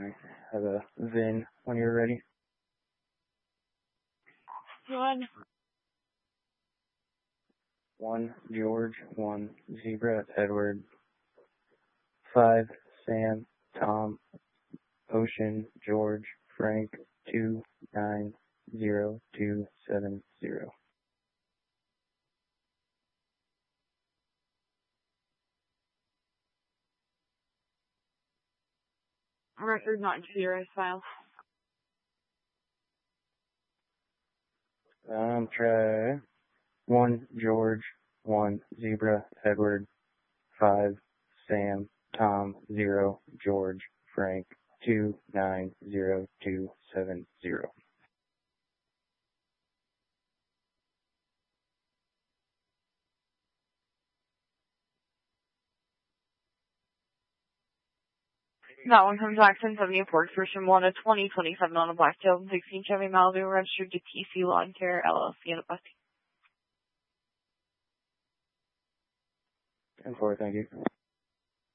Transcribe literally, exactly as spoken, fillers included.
I have a V I N when you're ready. One. One George, one Zebra Edward, five Sam, Tom, Ocean, George, Frank, two nine zero two seven zero. Record not zero file. Um, try one George, one Zebra Edward, five Sam, Tom, zero George, Frank, two nine zero two seven zero. That one comes back ten seventy-four, version one of twenty twenty-seven on a black tail sixteen Chevy Malibu registered to T C Lawn Care L L C in a bus. ten four, thank you.